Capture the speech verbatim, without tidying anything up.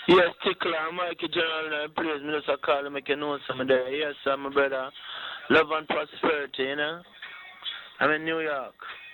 Yes, Tickler, Mikey General, and please, me just a call to make you know some there. Yes, sir, my brother. Love and prosperity, you know. I'm in New York.